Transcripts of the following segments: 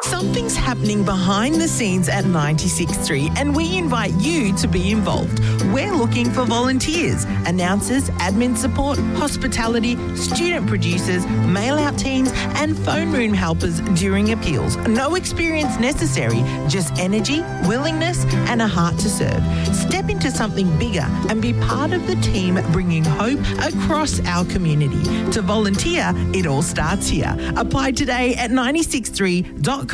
Something's happening behind the scenes at 96.3 and we invite you to be involved. We're looking for volunteers, announcers, admin support, hospitality, student producers, mail-out teams and phone room helpers during appeals. No experience necessary, just energy, willingness and a heart to serve. Step into something bigger and be part of the team bringing hope across our community. To volunteer, it all starts here. Apply today at 963.com.au.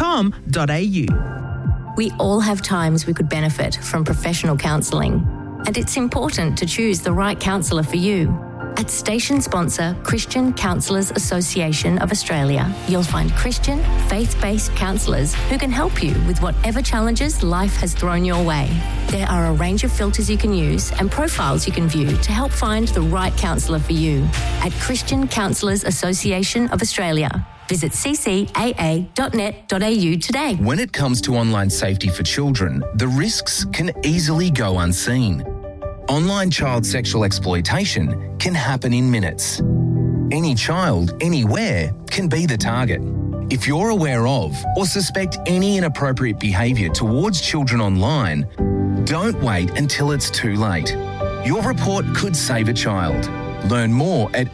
We all have times we could benefit from professional counselling, and it's important to choose the right counsellor for you. At station sponsor Christian Counsellors Association of Australia, you'll find Christian, faith-based counsellors who can help you with whatever challenges life has thrown your way. There are a range of filters you can use and profiles you can view to help find the right counsellor for you. At Christian Counsellors Association of Australia, visit ccaa.net.au today. When it comes to online safety for children, the risks can easily go unseen. Online child sexual exploitation can happen in minutes. Any child, anywhere, can be the target. If you're aware of or suspect any inappropriate behaviour towards children online, don't wait until it's too late. Your report could save a child. Learn more at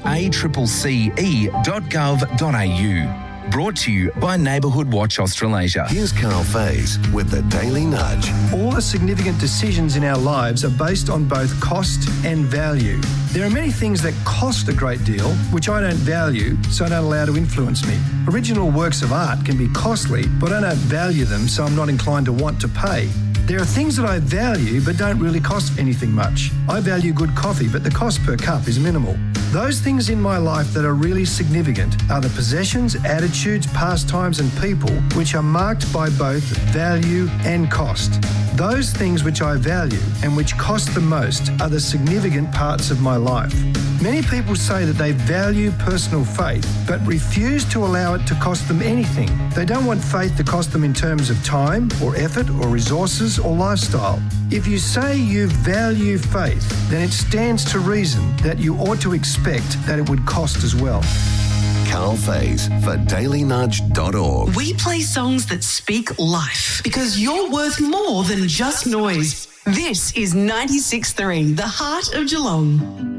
accce.gov.au. Brought to you by Neighbourhood Watch Australasia. Here's Carl Faze with the Daily Nudge. All the significant decisions in our lives are based on both cost and value. There are many things that cost a great deal, which I don't value, so I don't allow to influence me. Original works of art can be costly, but I don't value them, so I'm not inclined to want to pay. There are things that I value but don't really cost anything much. I value good coffee, but the cost per cup is minimal. Those things in my life that are really significant are the possessions, attitudes, pastimes and people which are marked by both value and cost. Those things which I value and which cost the most are the significant parts of my life. Many people say that they value personal faith but refuse to allow it to cost them anything. They don't want faith to cost them in terms of time or effort or resources or lifestyle. If you say you value faith, then it stands to reason that you ought to expect that it would cost as well. Carl Faze for dailynudge.org. We play songs that speak life because you're worth more than just noise. This is 96.3, the heart of Geelong.